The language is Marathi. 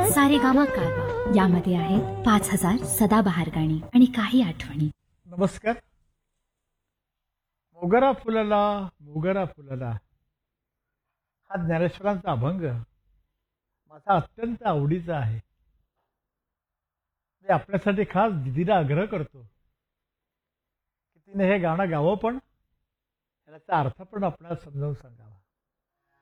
सारेगामा कारवा यामध्ये आहेत 5000 सदाबहार गाणी आणि काही आठवणी. नमस्कार. मोगरा फुलला मोगरा फुलला हा ज्ञानेश्वरांचा अभंग माझा अत्यंत आवडीचा आहे. मी आपल्यासाठी खास दिदीला आग्रह करतो की तिने हे गाणं गावं, पण याचा अर्थ पण आपल्याला समजावून सांगावा.